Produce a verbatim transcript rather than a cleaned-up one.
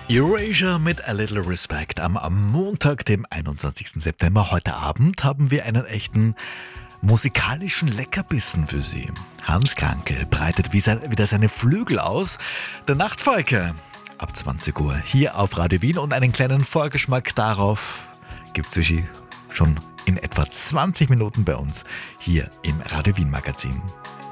Erasure mit A Little Respect am, am Montag, dem einundzwanzigsten September. Heute Abend haben wir einen echten musikalischen Leckerbissen für Sie. Hans Kranke breitet wie sein, wieder seine Flügel aus. Der Nachtfalke ab zwanzig Uhr hier auf Radio Wien und einen kleinen Vorgeschmack darauf gibt es schon in etwa zwanzig Minuten bei uns hier im Radio Wien Magazin.